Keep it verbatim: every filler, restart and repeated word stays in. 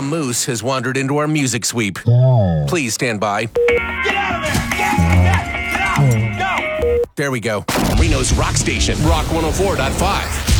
A moose has wandered into our music sweep. Please stand by. Get out of there! Get, get, get out! Go! There we go. Reno's rock station, Rock one oh four point five.